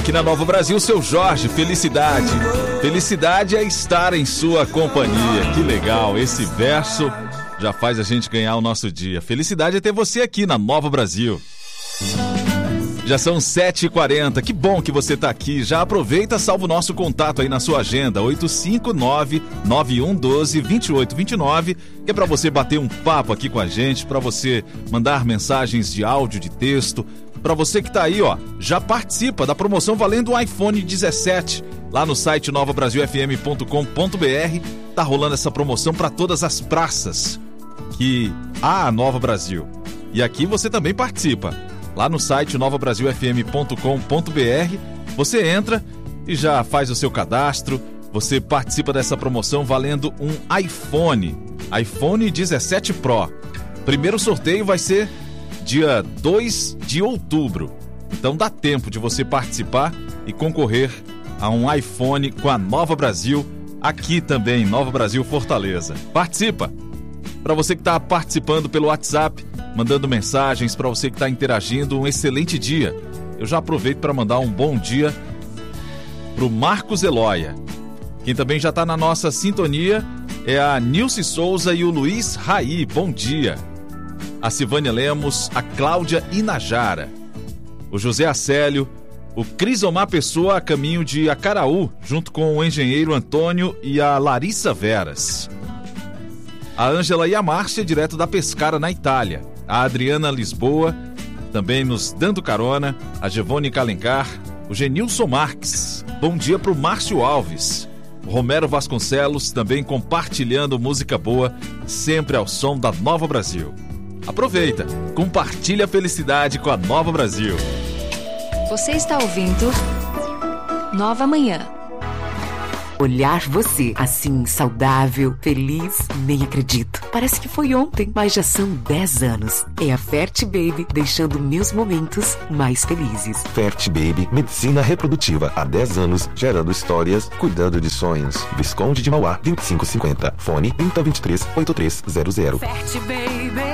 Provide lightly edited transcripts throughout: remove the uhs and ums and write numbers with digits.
Aqui na Nova Brasil, seu Jorge, felicidade. Felicidade é estar em sua companhia. Que legal, esse verso já faz a gente ganhar o nosso dia. Felicidade é ter você aqui na Nova Brasil. Já são 7h40, que bom que você está aqui. Já aproveita, salva o nosso contato aí na sua agenda, 859-9112-2829, que é para você bater um papo aqui com a gente, para você mandar mensagens de áudio, de texto. Para você que está aí, ó, já participa da promoção valendo um iPhone 17. Lá no site novabrasilfm.com.br tá rolando essa promoção para todas as praças que há a Nova Brasil. E aqui você também participa. Lá no site novabrasilfm.com.br você entra e já faz o seu cadastro. Você participa dessa promoção valendo um iPhone 17 Pro. Primeiro sorteio vai ser dia 2 de outubro. Então dá tempo de você participar e concorrer a um iPhone com a Nova Brasil, aqui também, Nova Brasil Fortaleza. Participa! Para você que está participando pelo WhatsApp, mandando mensagens, para você que está interagindo, um excelente dia. Eu já aproveito para mandar um bom dia para o Marcos Eloia. Quem também já está na nossa sintonia é a Nilce Souza e o Luiz Raí. Bom dia! A Silvânia Lemos, a Cláudia Inajara, o José Acélio, o Crisomar Pessoa a caminho de Acaraú, junto com o engenheiro Antônio e a Larissa Veras. A Ângela e a Márcia, direto da Pescara, na Itália. A Adriana Lisboa, também nos dando carona. A Gevone Calencar, o Genilson Marques. Bom dia para o Márcio Alves. O Romero Vasconcelos, também compartilhando música boa, sempre ao som da Nova Brasil. Aproveita, compartilha a felicidade com a Nova Brasil. Você está ouvindo Nova Manhã. Olhar você, assim, saudável, feliz, nem acredito. Parece que foi ontem, mas já são 10 anos. É a Fert Baby deixando meus momentos mais felizes. Fert Baby, medicina reprodutiva há 10 anos, gerando histórias, cuidando de sonhos. Visconde de Mauá, 2550. Fone 3023-8300. Fert Baby,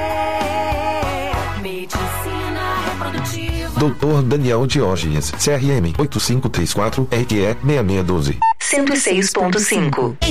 medicina reprodutiva. Dr. Daniel Diógenes, CRM 8534 RE 6612. 106.5.